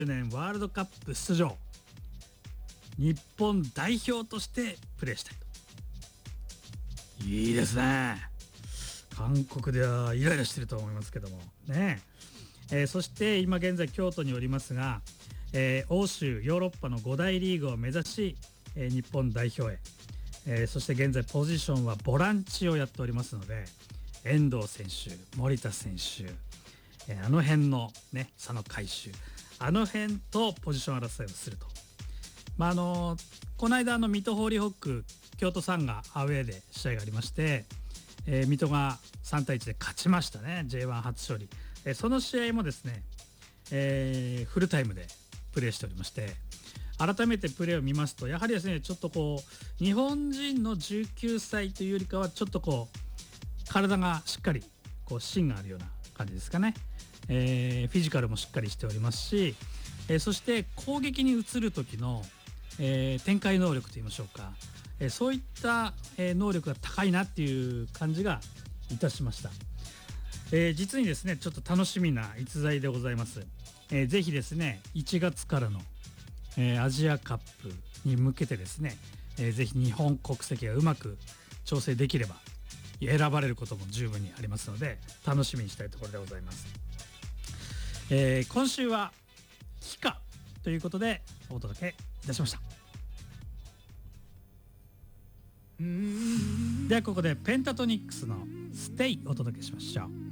年ワールドカップ出場、日本代表としてプレーしたいと。いいですね。韓国ではイライラしてると思いますけどもね。そして今現在京都におりますが、欧州ヨーロッパの5大リーグを目指し、日本代表へ、そして現在ポジションはボランチをやっておりますので、遠藤選手、守田選手、あの辺のね、佐野海舟、あの辺とポジション争いをすると。この間水戸ホーリーホック京都サンがアウェーで試合がありまして、水戸が3対1で勝ちましたね。 J1 初勝利、その試合もですね、フルタイムでプレーしておりまして、改めてプレーを見ますと、やはりですね、ちょっとこう日本人の19歳というよりかはちょっとこう体がしっかりこう芯があるような感じですかね。フィジカルもしっかりしておりますし、そして攻撃に移る時の、展開能力といいましょうか、そういった、能力が高いなっていう感じがいたしました。実にですね、ちょっと楽しみな逸材でございます。ぜひですね、1月からの、アジアカップに向けてですね、ぜひ日本国籍がうまく調整できれば選ばれることも十分にありますので、楽しみにしたいところでございます。今週は帰化ということでお届けいたしました。ではここでペンタトニックスのステイお届けしましょう。